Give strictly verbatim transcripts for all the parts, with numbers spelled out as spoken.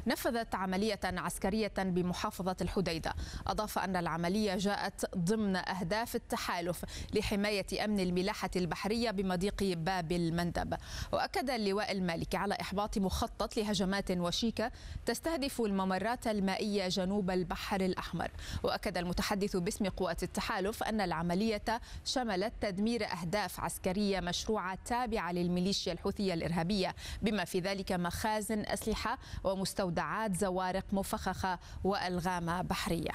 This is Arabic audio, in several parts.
نفذت عملية عسكرية بمحافظة الحديدة. أضاف أن العملية جاءت ضمن أهداف التحالف لحماية أمن الملاحة البحرية بمضيق باب المندب. وأكد اللواء المالكي على إحباط مخطط لهجمات وشيكة تستهدف الممرات المائية جنوب البحر الأحمر. وأكد المتحدث باسم قوات التحالف أن العملية شملت تدمير أهداف عسكرية مشروعة تابعة للميليشيا الحوثية الإرهابية، بما في ذلك مخازن أسلحة ومستودعات زوارق مفخخة وألغام بحرية.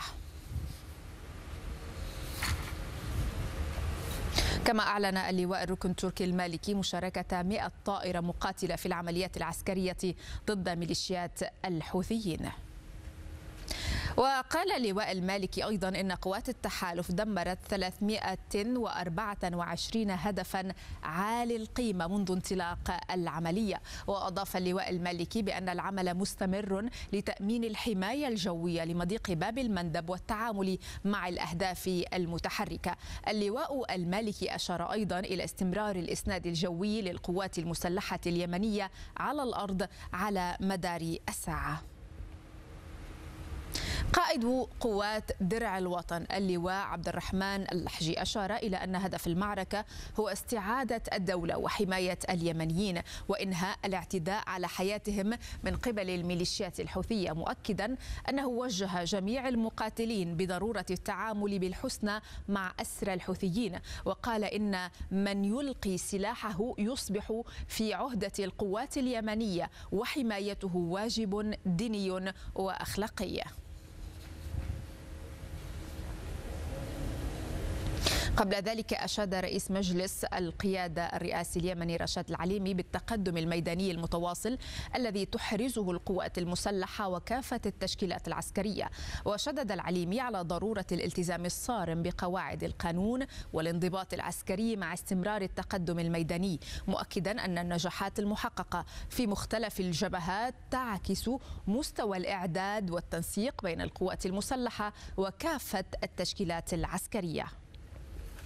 كما أعلن اللواء الركن التركي المالكي مشاركة مئة طائرة مقاتلة في العمليات العسكرية ضد ميليشيات الحوثيين. وقال اللواء المالكي أيضا إن قوات التحالف دمرت ثلاثمئة وأربعة وعشرين هدفا عالي القيمة منذ انطلاق العملية. وأضاف اللواء المالكي بأن العمل مستمر لتأمين الحماية الجوية لمضيق باب المندب والتعامل مع الأهداف المتحركة. اللواء المالكي أشار أيضا إلى استمرار الإسناد الجوي للقوات المسلحة اليمنية على الأرض على مدار الساعة. قائد قوات درع الوطن اللواء عبد الرحمن اللحجي أشار إلى أن هدف المعركة هو استعادة الدولة وحماية اليمنيين وإنهاء الاعتداء على حياتهم من قبل الميليشيات الحوثية، مؤكدا أنه وجه جميع المقاتلين بضرورة التعامل بالحسنى مع أسرى الحوثيين. وقال إن من يلقي سلاحه يصبح في عهدة القوات اليمنية وحمايته واجب ديني وأخلاقي. قبل ذلك أشاد رئيس مجلس القيادة الرئاسي اليمني رشاد العليمي بالتقدم الميداني المتواصل الذي تحرزه القوات المسلحة وكافة التشكيلات العسكرية. وشدد العليمي على ضرورة الالتزام الصارم بقواعد القانون والانضباط العسكري مع استمرار التقدم الميداني، مؤكدا أن النجاحات المحققة في مختلف الجبهات تعكس مستوى الإعداد والتنسيق بين القوات المسلحة وكافة التشكيلات العسكرية.